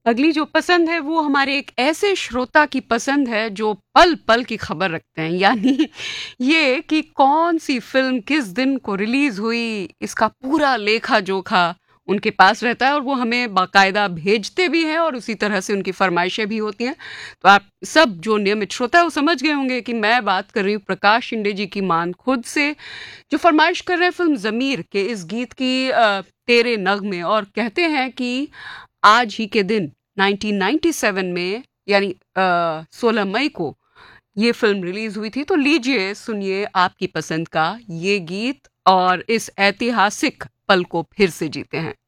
अगली जो पसंद है वो हमारे एक ऐसे श्रोता की पसंद है जो पल-पल की खबर रखते हैं। यानी ये कि कौन-सी फ़िल्म किस दिन को रिलीज़ हुई, इसका पूरा लेखा-जोखा उनके पास रहता है और वो हमें बाकायदा भेजते भी हैं और उसी तरह से उनकी फ़रमाइशें भी होती हैं। तो आप सब जो नियमित श्रोता हैं वो समझ गए होंगे कि मैं बात कर रही हूँ प्रकाश शिंदे जी की मान खुद से, जो फ़रमाइश कर रहे हैं फ़िल्म ज़मीर के इस गीत की तेरे नग़्मे और कहते हैं कि आज ही के दिन 1997 में यानी 16 मई को ये फ़िल्म रिलीज़ हुई थी। तो लीजिए सुनिए आपकी पसंद का ये गीत और इस ऐतिहासिक पल को फिर से जीते हैं।